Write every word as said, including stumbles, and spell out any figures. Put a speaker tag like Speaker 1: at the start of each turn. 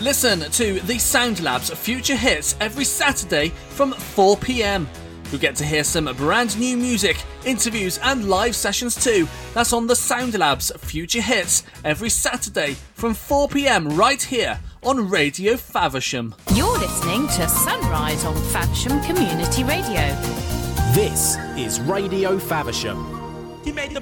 Speaker 1: Listen to the Sound Labs Future Hits every Saturday from four p.m. You'll get to hear some brand new music, interviews and live sessions too. That's on the Sound Labs Future Hits every Saturday from four p.m. right here on Radio Faversham.
Speaker 2: You're listening to Sunrise on Faversham Community Radio.
Speaker 3: This is Radio Faversham.
Speaker 4: He made the